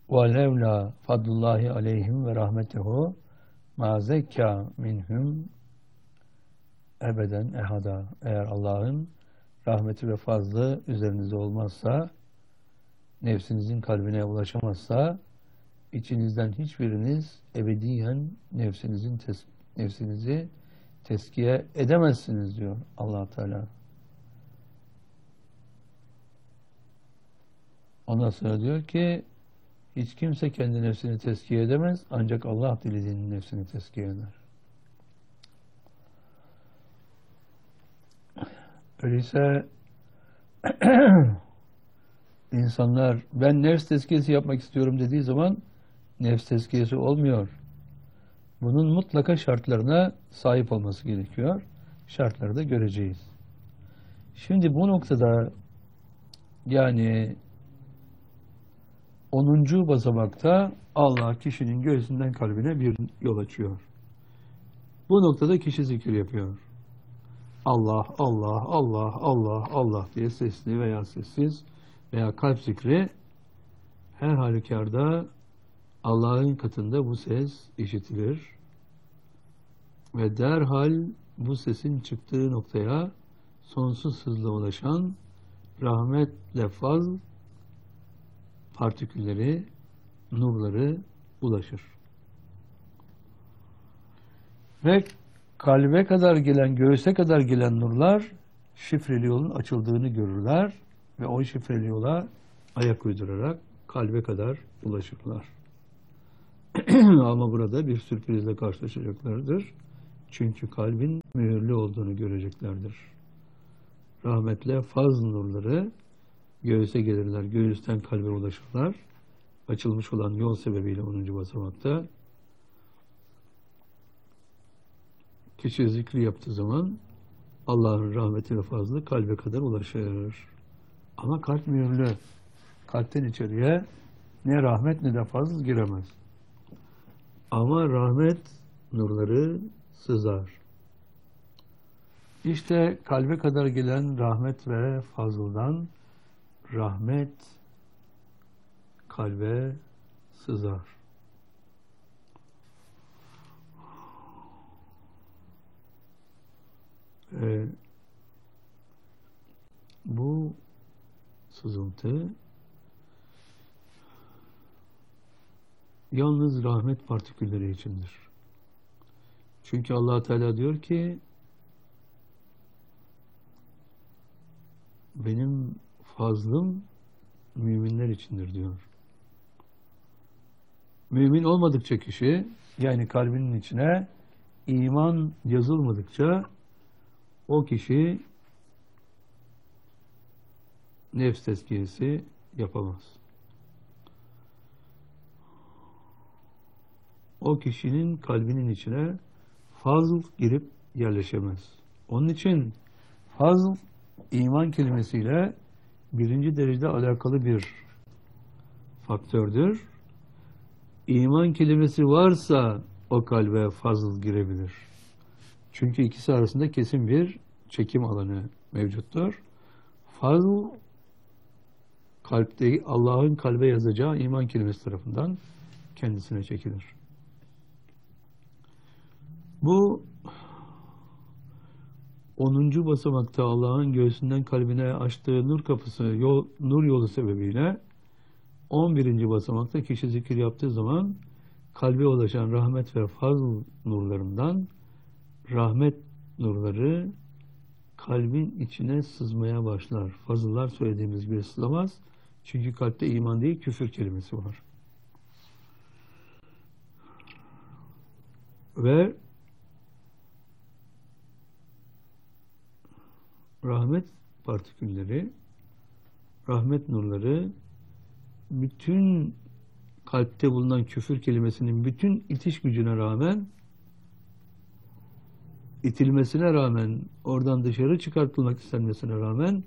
وَلَوْلَا فَضْلُ اللّٰهِ عَلَيْهِمْ وَرَحْمَتُهُ مَا زَكَّى مِنْهُمْ ebeden ehada. Eğer Allah'ın rahmeti ve fazlı üzerinize olmazsa, nefsinizin kalbine ulaşamazsa, içinizden hiçbiriniz ebediyen nefsinizi teskiye edemezsiniz diyor Allah Teala. Ondan sonra diyor ki hiç kimse kendi nefsini teskiye edemez, ancak Allah dilediğinin nefsini teskiye eder. Öyleyse insanlar ben nefs tezkiyesi yapmak istiyorum dediği zaman nefs tezkiyesi olmuyor. Bunun mutlaka şartlarına sahip olması gerekiyor. Şartları da göreceğiz. Şimdi bu noktada yani 10. basamakta Allah kişinin göğsünden kalbine bir yol açıyor. Bu noktada kişi zikir yapıyor. Allah, Allah, Allah, Allah, Allah diye sesli veya sessiz veya kalp zikri her halükarda Allah'ın katında bu ses işitilir ve derhal bu sesin çıktığı noktaya sonsuz hızla ulaşan rahmetle fazl partikülleri, nurları ulaşır. Ve kalbe kadar gelen, göğüse kadar gelen nurlar şifreli yolun açıldığını görürler ve o şifreli yola ayak uydurarak kalbe kadar ulaşırlar. Ama burada bir sürprizle karşılaşacaklardır. Çünkü kalbin mühürlü olduğunu göreceklerdir. Rahmetle fazl nurları göğüse gelirler, göğüsten kalbe ulaşırlar. Açılmış olan yol sebebiyle 10. basamakta kişi zikri yaptığı zaman Allah'ın rahmeti ve fazlı kalbe kadar ulaşır. Ama kalp mühürlü. Kalpten içeriye ne rahmet ne de fazl giremez. Ama rahmet nurları sızar. İşte kalbe kadar gelen rahmet ve fazıldan rahmet kalbe sızar. Bu sızıntı yalnız rahmet partikülleri içindir. Çünkü Allah Teala diyor ki benim fazlım müminler içindir diyor. Mümin olmadıkça kişi yani kalbinin içine iman yazılmadıkça o kişi nefs tezkiyesi yapamaz. O kişinin kalbinin içine fazl girip yerleşemez. Onun için fazl iman kelimesiyle birinci derecede alakalı bir faktördür. İman kelimesi varsa o kalbe fazl girebilir. Çünkü ikisi arasında kesin bir çekim alanı mevcuttur. Fazl kalpte Allah'ın kalbe yazacağı iman kelimesi tarafından kendisine çekilir. Bu 10. basamakta Allah'ın göğsünden kalbine açtığı nur kapısı, nur yolu sebebiyle 11. basamakta kişi zikir yaptığı zaman kalbe ulaşan rahmet ve fazl nurlarından rahmet nurları kalbin içine sızmaya başlar. Fazıllar söylediğimiz gibi sızamaz. Çünkü kalpte iman değil, küfür kelimesi var. Ve rahmet partikülleri, rahmet nurları bütün kalpte bulunan küfür kelimesinin bütün itiş gücüne rağmen, itilmesine rağmen, oradan dışarı çıkartılmak istenmesine rağmen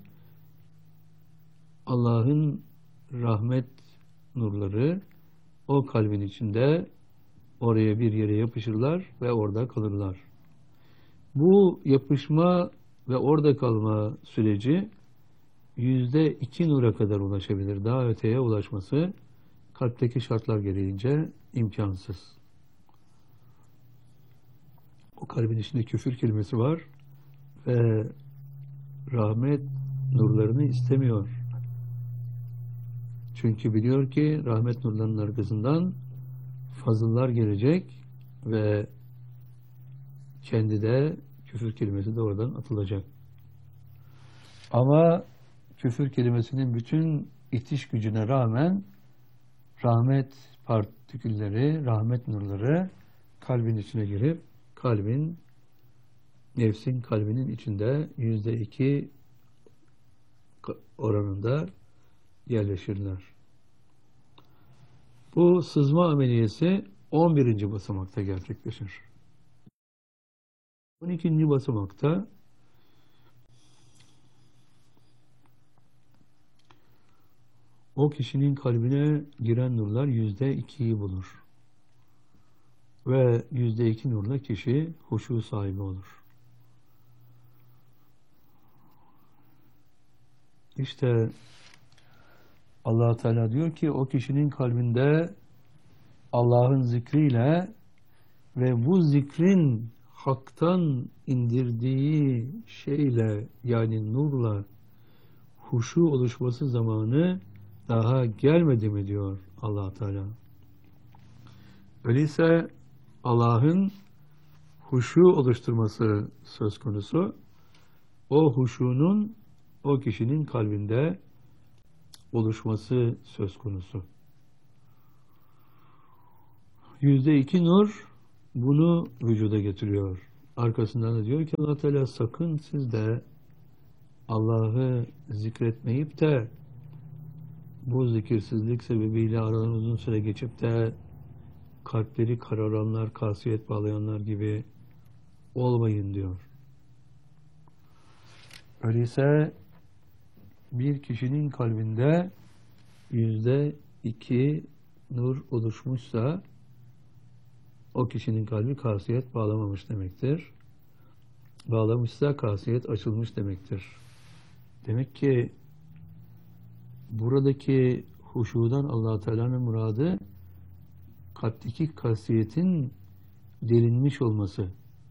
Allah'ın rahmet nurları o kalbin içinde oraya bir yere yapışırlar ve orada kalırlar. Bu yapışma ve orada kalma süreci %2 nura kadar ulaşabilir. Daha öteye ulaşması kalpteki şartlar gereğince imkansız. O kalbin içinde küfür kelimesi var ve rahmet nurlarını istemiyor. Çünkü biliyor ki rahmet nurlarının arkasından fazıllar gelecek ve kendi de küfür kelimesi de oradan atılacak. Ama küfür kelimesinin bütün itiş gücüne rağmen rahmet partikülleri, rahmet nurları kalbin içine girip nefsin kalbinin içinde %2 oranında yerleşirler. Bu sızma ameliyesi 11. basamakta gerçekleşir. 12. basamakta o kişinin kalbine giren nurlar %2'yi bulur. Ve %2 nurla kişi huşu sahibi olur. İşte Allah Teala diyor ki o kişinin kalbinde Allah'ın zikriyle ve bu zikrin haktan indirdiği şeyle yani nurla huşu oluşması zamanı daha gelmedi mi diyor Allah Teala. Öyleyse Allah'ın huşu oluşturması söz konusu. O huşunun o kişinin kalbinde oluşması söz konusu. %2 nur bunu vücuda getiriyor. Arkasından da diyor ki Allah Teala sakın siz de Allah'ı zikretmeyip de bu zikirsizlik sebebiyle aradan uzun süre geçip de kalpleri kararanlar, kasiyet bağlayanlar gibi olmayın diyor. Öyleyse bir kişinin kalbinde %2 nur oluşmuşsa o kişinin kalbi kasiyet bağlamamış demektir. Bağlamışsa kasiyet açılmış demektir. Demek ki buradaki huşudan Allah Teala'nın muradı kalpteki kasiyetin delinmiş olması.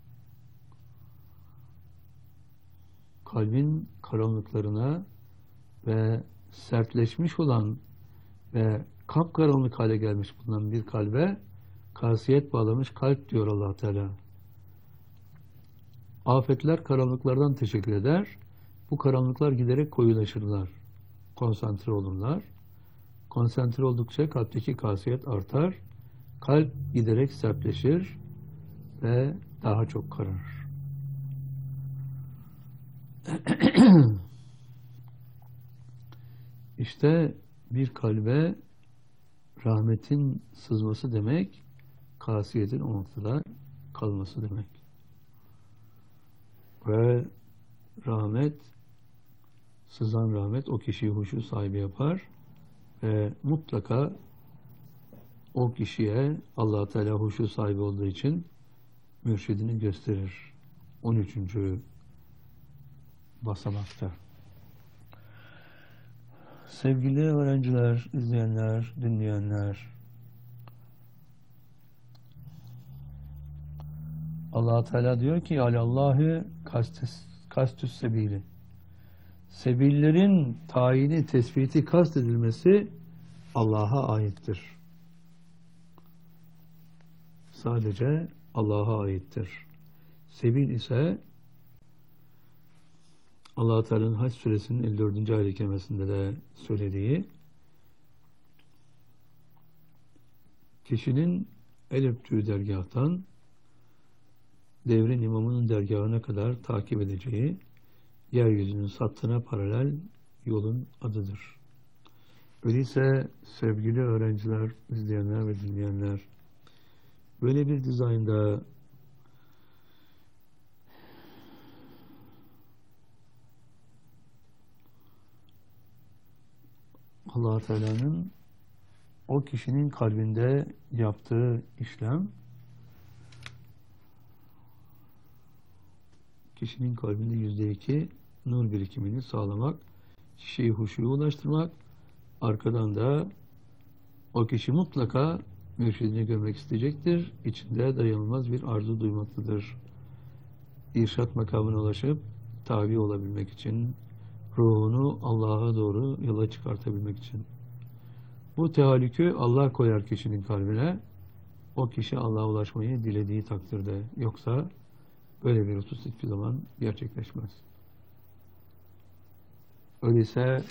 Kalbin karanlıklarına ve sertleşmiş olan ve kapkaranlık hale gelmiş bulunan bir kalbe kasiyet bağlamış kalp diyor Allah Teala. Afetler karanlıklardan teşekkür eder. Bu karanlıklar giderek koyulaşırlar. Konsantre olurlar. Konsantre oldukça kalpteki kasiyet artar. Kalp giderek sertleşir ve daha çok kararır. İşte bir kalbe rahmetin sızması demek, kasiyetin o noktada kalması demek. Ve rahmet, sızan rahmet o kişiyi huşu sahibi yapar ve mutlaka o kişiye Allah Teala huşu sahibi olduğu için mürşidini gösterir. 13. basamakta. Sevgili öğrenciler, izleyenler, dinleyenler, Allah Teala diyor ki Alallâhi kastüs sebili. Sebillerin tayini, tespiti, kast edilmesi Allah'a aittir. Sadece Allah'a aittir. Sebil ise Allah Teala'nın Hac suresinin 54. ayet-i kerimesinde de söylediği kişinin el öptüğü dergâhtan devrin imamının dergâhına kadar takip edeceği yeryüzünün sattına paralel yolun adıdır. Öyleyse sevgili öğrenciler, izleyenler ve dinleyenler, böyle bir dizaynda Allah Teala'nın o kişinin kalbinde yaptığı işlem kişinin kalbinde %2 nur birikimini sağlamak, kişiyi huşuya ulaştırmak, arkadan da O kişi mutlaka mürşidini görmek isteyecektir. İçinde dayanılmaz bir arzu duymaktadır. İrşad makamına ulaşıp tabi olabilmek için, ruhunu Allah'a doğru yola çıkartabilmek için. Bu tehallükü Allah koyar kişinin kalbine. O kişi Allah'a ulaşmayı dilediği takdirde. Yoksa böyle bir husus hiçbir zaman gerçekleşmez. Öyleyse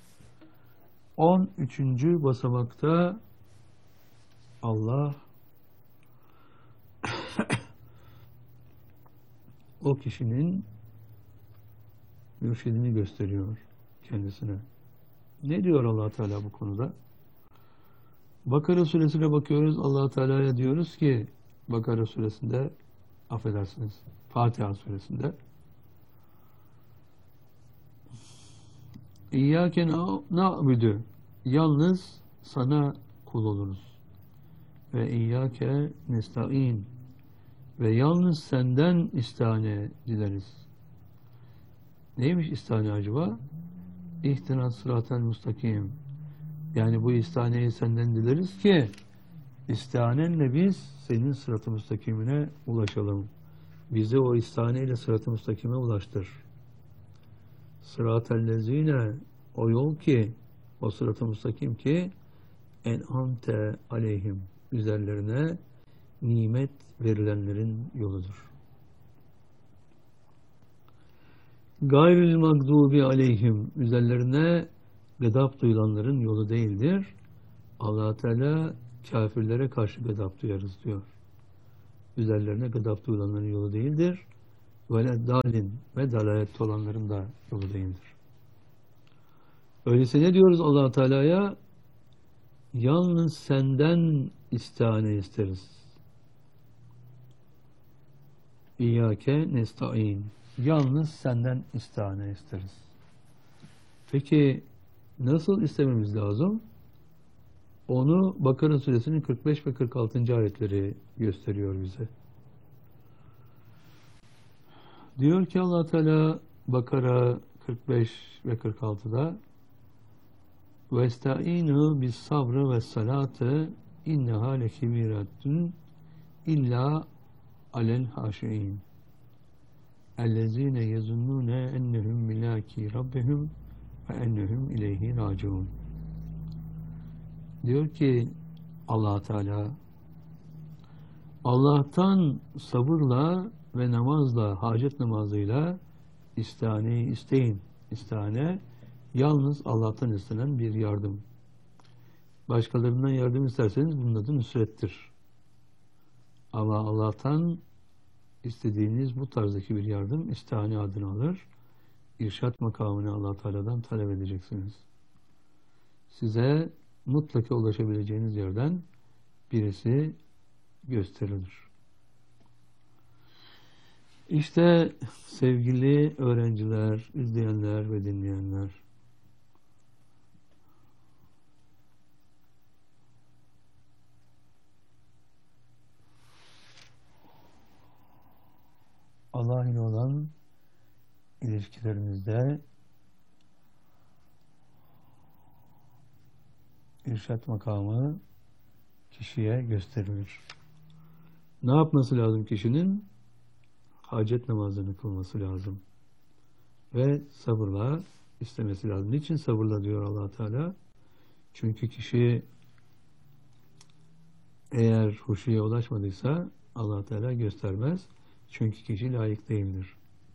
13. basamakta Allah o kişinin mürşidini gösteriyor kendisine. Ne diyor Allah Teala bu konuda? Bakara suresine bakıyoruz. Allah Teala'ya diyoruz ki Bakara suresinde, affedersiniz, Fatiha suresinde İyyâke na'budu, yalnız sana kul oluruz. Ve İyyâke nesta'in, ve yalnız senden istihane dileriz. Neymiş istihane acaba? İhtinas sıratel mustakim. Yani bu istihaneyi senden dileriz ki istihanenle biz senin sırat-ı müstakimine ulaşalım. Bizi o istihaneyle sırat-ı müstakime ulaştır. Sırat-ellezine, o yol ki, o sırat-ı müstakim ki en'amte aleyhim, üzerlerine nimet verilenlerin yoludur. Gayril mağdubi aleyhim, üzerlerine gıdap duyulanların yolu değildir. Allah Teala kafirlere karşı gıdap duyarız diyor. Üzerlerine gıdap duyulanların yolu değildir. Ve dalin, ve dalalette olanların da yolu değildir. Öyleyse ne diyoruz Allah Teala'ya? Yalnız senden istihane isteriz. İyyâke nesta'in. Yalnız senden istihane isteriz. Peki nasıl istememiz lazım? Onu Bakara suresinin 45 ve 46. ayetleri gösteriyor bize. Diyor ki Allah Teala Bakara 45 ve 46'da وَاسْتَعِينُوا بِالصَّبْرِ وَالصَّلَاةِ اِنَّهَا لَكِبِيرَةٌ اِلَّا عَلَى الْحَاشِعِينَ اَلَّذ۪ينَ يَظُنُّونَ اَنَّهُمْ مِلَاكِي رَبِّهِمْ وَاَنَّهُمْ اِلَيْهِ رَاجِعُونَ. Diyor ki Allah Teala, Allah'tan sabırla ve namazla, hacet namazıyla istihaneyi isteyin. İstihane yalnız Allah'tan istenen bir yardım. Başkalarından yardım isterseniz bunun adı nüsrettir. Ama Allah'tan istediğiniz bu tarzdaki bir yardım istihane adını alır. İrşad makamını Allah Teala'dan talep edeceksiniz. Size mutlaka ulaşabileceğiniz yerden birisi gösterilir. İşte sevgili öğrenciler, izleyenler ve dinleyenler, Allah ile olan ilişkilerimizde irşad makamı kişiye gösterilir. Ne yapması lazım kişinin? Hacet namazını kılması lazım. Ve sabırla istemesi lazım. Niçin sabırla diyor Allah Teala? Çünkü kişi eğer huşuya ulaşmadıysa Allah Teala göstermez. Çünkü kişi layık değildir.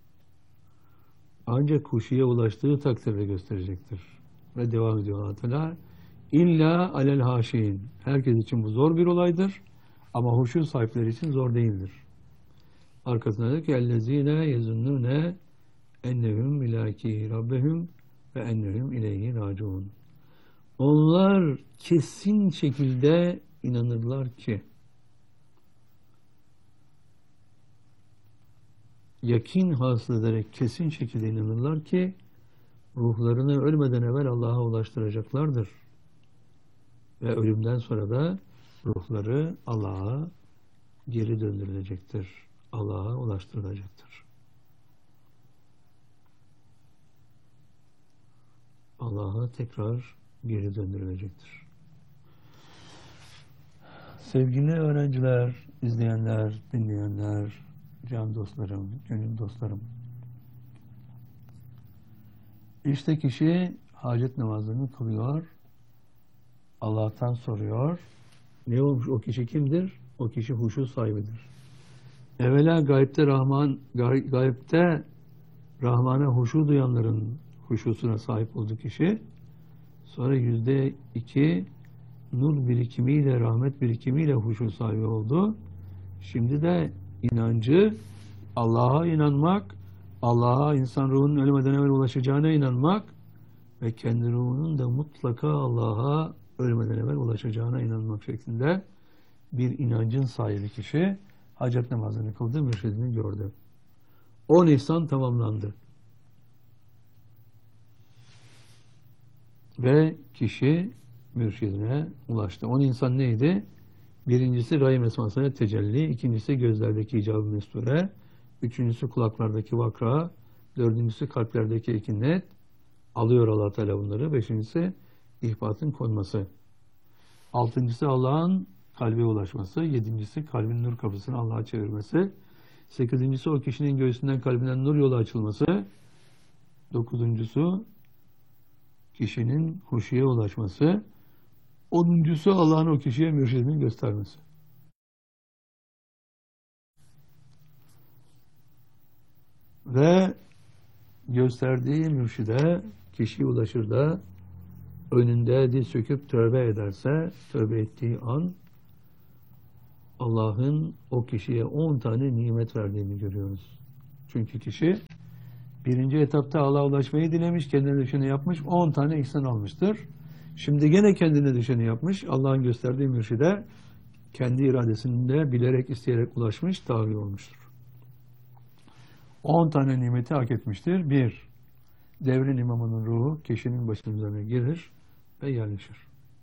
Ancak huşuya ulaştığı takdirde gösterecektir. Ve devam ediyor Allah Teala. İlla alel haşin. Herkes için bu zor bir olaydır. Ama huşu sahipleri için zor değildir. Arkasında diyor ki ellezine yezunnune ennehum milaki rabbehum ve ennehum ileyhi raciun. Onlar kesin şekilde inanırlar ki, yakin hasıl ederek kesin şekilde inanırlar ki ruhlarını ölmeden evvel Allah'a ulaştıracaklardır. Ve ölümden sonra da ruhları Allah'a geri döndürülecektir. Allah'a ulaştırılacaktır. Allah'a tekrar geri döndürülecektir. Sevgili öğrenciler, izleyenler, dinleyenler, can dostlarım, gönül dostlarım. İşte kişi hacet namazını kılıyor, Allah'tan soruyor. Ne olmuş, o kişi kimdir? O kişi huşu sahibidir. Evvela gayipte Rahman'a huşu duyanların huşusuna sahip oldu kişi. Sonra %2 nur birikimiyle, rahmet birikimiyle huşu sahibi oldu. Şimdi de inancı, Allah'a inanmak, Allah'a insan ruhunun ölmeden evvel ulaşacağına inanmak ve kendi ruhunun da mutlaka Allah'a ölmeden evvel ulaşacağına inanmak şeklinde bir inancın sahibi kişi hacet namazını kıldı, mürşidini gördü. 10 ihsan tamamlandı. Ve kişi mürşidine ulaştı. 10 insan neydi? Birincisi rahim esmasına tecelli, ikincisi gözlerdeki icab-ı mesture, üçüncüsü kulaklardaki vakra, dördüncüsü kalplerdeki ekinet, alıyor Allah Teala bunları, beşincisi ihbatın konması, altıncısı Allah'ın kalbe ulaşması, yedincisi kalbin nur kapısını Allah'a çevirmesi, sekizincisi o kişinin göğsünden kalbinden nur yolu açılması, dokuzuncusu kişinin huşuya ulaşması, onuncusu Allah'ın o kişiye mürşidini göstermesi. Ve gösterdiği mürşide kişi ulaşır da önünde diz söküp tövbe ederse, tövbe ettiği an Allah'ın o kişiye 10 tane nimet verdiğini görüyoruz. Çünkü kişi birinci etapta Allah'a ulaşmayı dilemiş, kendine düşeni yapmış, 10 tane ihsan almıştır. Şimdi gene kendine düşeni yapmış, Allah'ın gösterdiği mürşide kendi iradesinde bilerek, isteyerek ulaşmış, tabi olmuştur. 10 tane nimeti hak etmiştir. 1. Devrin imamının ruhu kişinin başının üzerine gelir ve yerleşir.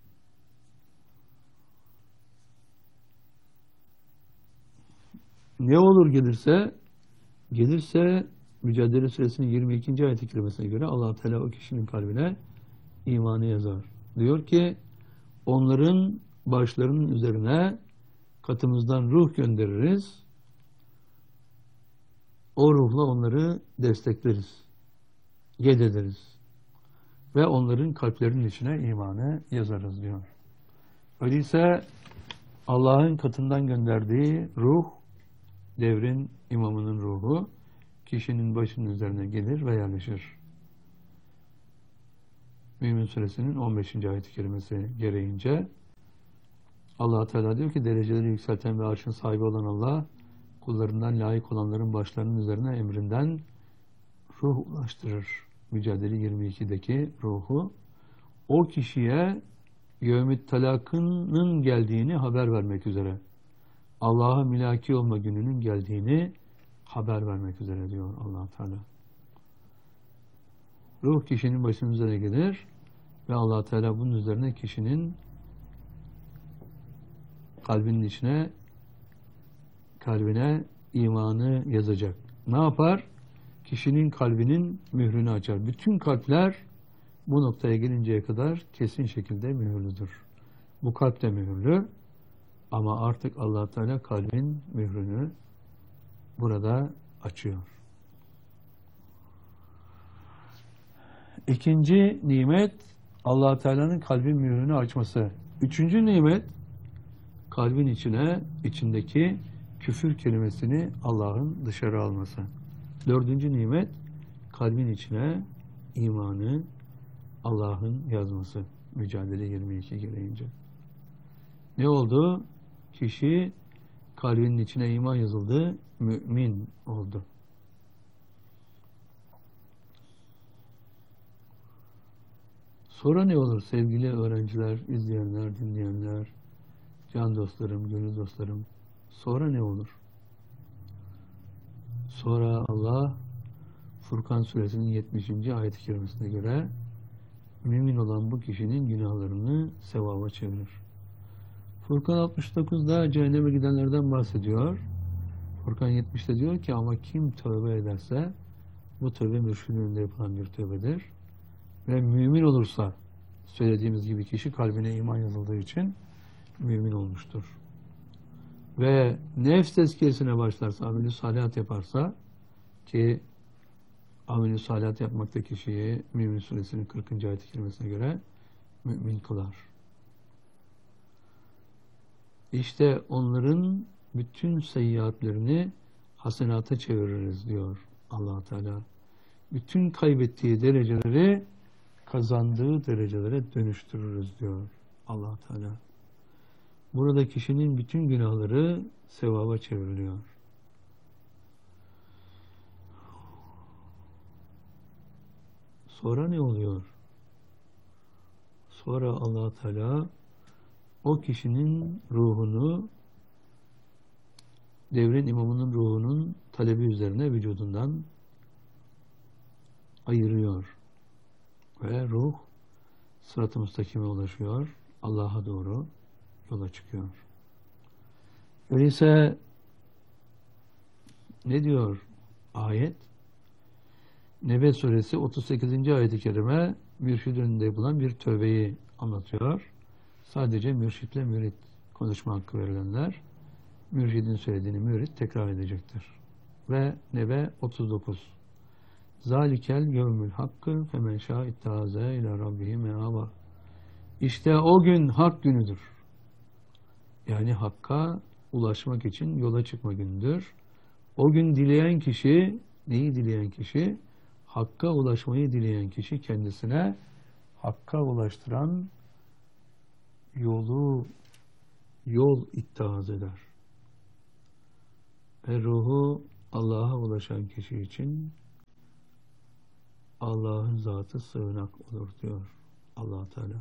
Ne olur gelirse Mücadele Suresinin 22. ayet-i kerimesine göre Allah Teala o kişinin kalbine imanı yazar. Diyor ki onların başlarının üzerine katımızdan ruh göndeririz. O ruhla onları destekleriz. Yed ederiz. Ve onların kalplerinin içine imanı yazarız diyor. Öyleyse Allah'ın katından gönderdiği ruh, devrin imamının ruhu, kişinin başının üzerine gelir ve yerleşir. Mümin Suresinin 15. ayet-i kerimesi gereğince Allah Teala diyor ki dereceleri yükselten ve arşın sahibi olan Allah kullarından layık olanların başlarının üzerine emrinden ruh ulaştırır. Mücadele 22'deki ruhu o kişiye yevmit talakının geldiğini haber vermek üzere, Allah'a mülaki olma gününün geldiğini haber vermek üzere diyor Allah Teala. Ruh kişinin başının üzerine gelir ve Allah Teala bunun üzerine kişinin kalbinin içine, kalbine imanı yazacak. Ne yapar? Kişinin kalbinin mührünü açar. Bütün kalpler bu noktaya gelinceye kadar kesin şekilde mühürlüdür. Bu kalp de mühürlü ama artık Allah Teala kalbin mührünü burada açıyor. İkinci nimet Allah Teala'nın kalbin mührünü açması. Üçüncü nimet kalbin içindeki küfür kelimesini Allah'ın dışarı alması. Dördüncü nimet kalbin içine imanı Allah'ın yazması. Mücadele 22 gereğince. Ne oldu? Kişi kalbinin içine iman yazıldı, mümin oldu. Sonra ne olur sevgili öğrenciler, izleyenler, dinleyenler, can dostlarım, gönül dostlarım? Sonra ne olur? Sonra Allah Furkan Suresinin 70. ayet-i kerimesine göre mümin olan bu kişinin günahlarını sevaba çevirir. Furkan 69'da cehenneme gidenlerden bahsediyor. Furkan 70'te diyor ki ama kim tövbe ederse bu tövbe mürşidin önünde yapılan bir tövbedir. Ve mümin olursa söylediğimiz gibi kişi kalbine iman yazıldığı için mümin olmuştur. ve nefs tezkiyesine başlarsa, amel-i salihat yaparsa, ki amel-i salihat yapmakta kişiyi Mümin Suresinin 40. ayet-i kerimesine göre mümin kılar. İşte onların bütün seyyiatlerini hasenata çeviririz diyor Allah Teala. Bütün kaybettiği dereceleri kazandığı derecelere dönüştürürüz diyor Allah Teala. Burada kişinin bütün günahları sevaba çevriliyor. Sonra ne oluyor? Sonra Allah Teala o kişinin ruhunu, devrin imamının ruhunun talebi üzerine vücudundan ayırıyor. Ve ruh sırat-ı müstakime ulaşıyor. Allah'a doğru yola çıkıyor. Öyleyse ne diyor ayet? Nebe suresi 38. ayet-i kerime mürşid önünde yapılan bir tövbeyi anlatıyor. Sadece mürşitle mürit konuşma hakkı verilenler mürşidin söylediğini mürit tekrar edecektir. Ve Nebe 39. Zalikel yevmül hakkı femen şâ ittâze ilâ rabbihi meâba. İşte o gün hak günüdür. Yani hakka ulaşmak için yola çıkma günüdür. O gün dileyen kişi, neyi dileyen kişi? Hakka ulaşmayı dileyen kişi kendisine hakka ulaştıran yol ittihaz eder. Ve ruhu Allah'a ulaşan kişi için Allah'ın zatı sığınak olur diyor Allah Teala.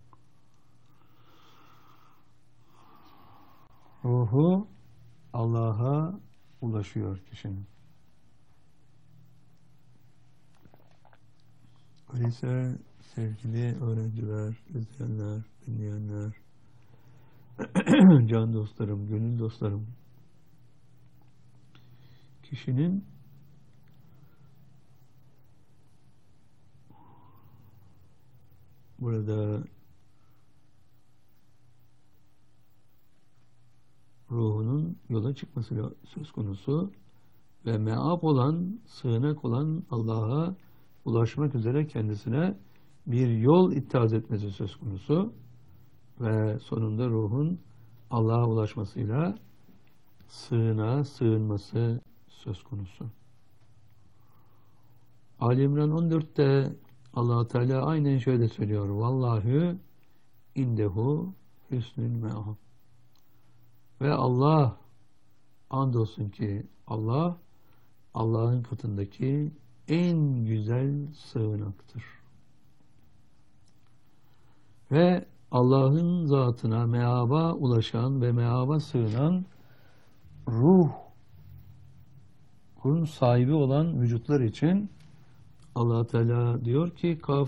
Ruhu Allah'a ulaşıyor kişinin. Öyleyse sevgili öğrenciler, izleyenler, dinleyenler, can dostlarım, gönül dostlarım, kişinin burada ruhunun yola çıkması söz konusu ve meab olan, sığınak olan Allah'a ulaşmak üzere kendisine bir yol ittihaz etmesi söz konusu ve sonunda ruhun Allah'a ulaşmasıyla sığınağa sığınması söz konusu. Ali İmran 14'te Allah Teala aynen şöyle söylüyor. Vallahi indehu hüsnül me'ab. Ve Allah, andolsun ki Allah, Allah'ın katındaki en güzel sığınaktır. Ve Allah'ın zatına, meaba ulaşan ve meaba sığınan ruhun sahibi olan vücutlar için Allah Teala diyor ki Kaf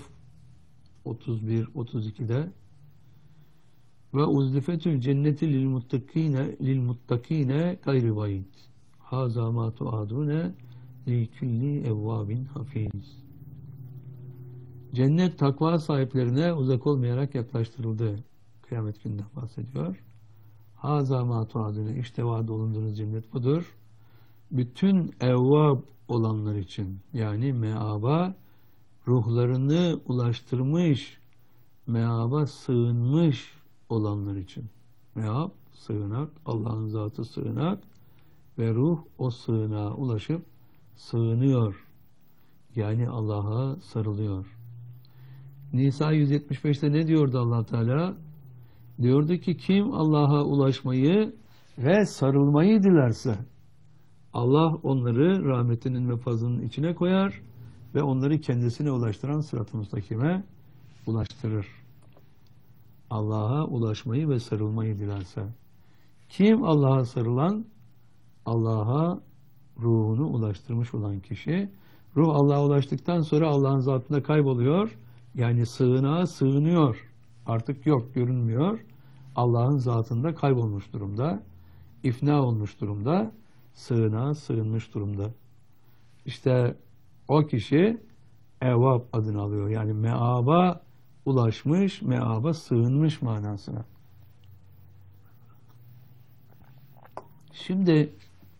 31-32'de ve uzlifetül cenneti lil muttakine gayri bayit. Haza ma tuadune li kulli evvabin hafiz. Cennet takva sahiplerine uzak olmayarak yaklaştırıldı. Kıyamet gününden bahsediyor. Haza ma tuadune, işte vaad olunduğunuz cennet budur. Bütün evvab olanlar için, yani meaba ruhlarını ulaştırmış, meaba sığınmış olanlar için. Meab, sığınak, Allah'ın zatı sığınak ve ruh o sığınağa ulaşıp sığınıyor. Yani Allah'a sarılıyor. Nisa 175'te ne diyordu Allah Teala? Diyordu ki kim Allah'a ulaşmayı ve sarılmayı dilerse Allah onları rahmetinin ve fazlının içine koyar ve onları kendisine ulaştıran sırat-ı müstakime ulaştırır. Allah'a ulaşmayı ve sarılmayı dilerse. Kim Allah'a sarılan? Allah'a ruhunu ulaştırmış olan kişi. Ruh Allah'a ulaştıktan sonra Allah'ın zatında kayboluyor. Yani sığınağa sığınıyor. Artık yok, görünmüyor. Allah'ın zatında kaybolmuş durumda. İfna olmuş durumda. Sığınağa sığınmış durumda. İşte o kişi evvab adını alıyor. Yani meaba ulaşmış, meaba sığınmış manasına. Şimdi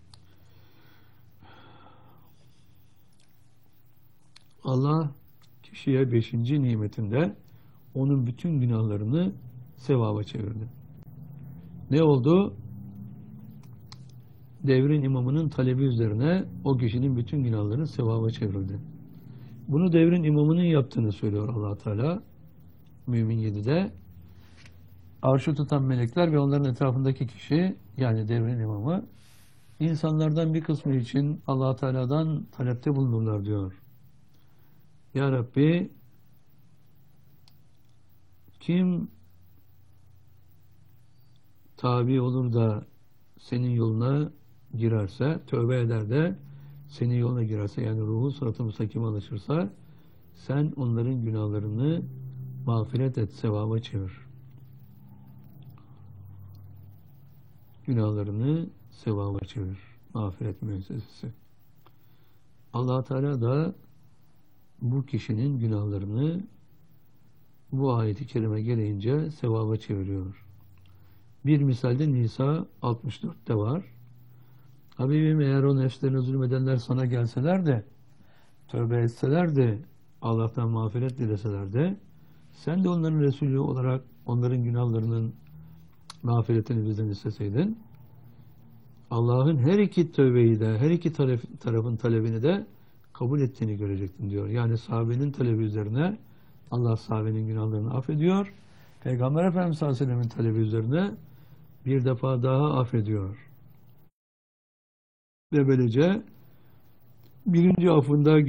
Allah kişiye 5. nimetinde onun bütün günahlarını sevaba çevirdi. Ne oldu? Devrin imamının talebi üzerine o kişinin bütün günahlarını sevaba çevrildi. Bunu devrin imamının yaptığını söylüyor Allah Teala Mümin 7'de. Arşı tutan melekler ve onların etrafındaki kişi, yani devrin imamı, insanlardan bir kısmı için Allah Teala'dan talepte bulunurlar diyor. Ya Rabbi, kim tabi olur da senin yoluna girerse, tövbe eder de senin yoluna girerse, yani ruhu sırat-ı müstakime alışırsa, sen onların günahlarını mağfiret et, sevaba çevir. Günahlarını sevaba çevir. Mağfiret müessesesi. Allah Teala da bu kişinin günahlarını bu ayeti kerime gereğince sevaba çeviriyor. Bir misalde Nisa 64'te var. Habibim, eğer o nefslerine zulmedenler sana gelseler de, tövbe etseler de, Allah'tan mağfiret dileseler de, sen de onların Resulü olarak onların günahlarının mağfiretini bizden isteseydin, Allah'ın her iki tövbeyi de, her iki tarafın talebini de kabul ettiğini görecektin diyor. Yani sahabenin talebi üzerine Allah sahabenin günahlarını affediyor. Peygamber Efendimiz sallallahu aleyhi ve sellem'in talebi üzerine bir defa daha affediyor. Ve böylece birinci affında